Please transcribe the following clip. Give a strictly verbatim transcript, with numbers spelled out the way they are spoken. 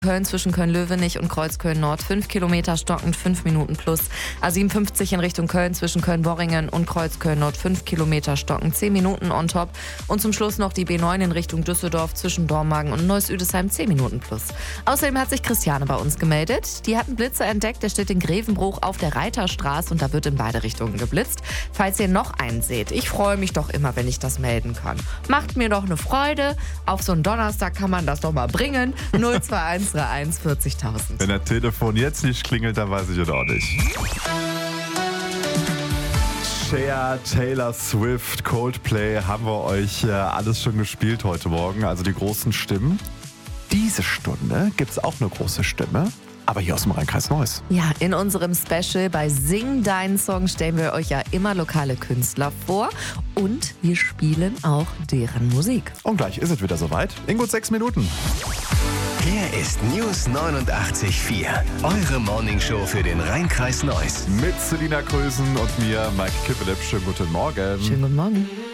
Köln zwischen Köln-Löwenich und Kreuzköln-Nord fünf Kilometer stockend, fünf Minuten plus. A siebenundfünfzig in Richtung Köln zwischen Köln-Worringen und Kreuzköln-Nord fünf Kilometer stockend, zehn Minuten on top. Und zum Schluss noch die B neun in Richtung Düsseldorf zwischen Dormagen und Neuss-Üdesheim zehn Minuten plus. Außerdem hat sich Christiane bei uns gemeldet. Die hat einen Blitzer entdeckt, der steht in Grevenbruch auf der Reiterstraße und da wird in beide Richtungen geblitzt. Falls ihr noch einen seht, ich freue mich doch immer, wenn ich das melden kann. Macht mir doch eine Freude. Auf so einen Donnerstag kann man das doch mal bringen. null zwei eins drei eins vierzigtausend. Wenn das Telefon jetzt nicht klingelt, dann weiß ich es auch nicht. Cher, Taylor Swift, Coldplay haben wir euch äh, alles schon gespielt heute Morgen. Also die großen Stimmen. Diese Stunde gibt es auch eine große Stimme. Aber hier aus dem Rhein-Kreis Neuss. Ja, in unserem Special bei Sing Deinen Song stellen wir euch ja immer lokale Künstler vor und wir spielen auch deren Musik. Und gleich ist es wieder soweit. In gut sechs Minuten. Hier ist News neunundachtzig Komma vier. Eure Morningshow für den Rhein-Kreis Neuss. Mit Selina Krösen und mir, Mike Kippelep. Schönen guten Morgen. Schönen guten Morgen.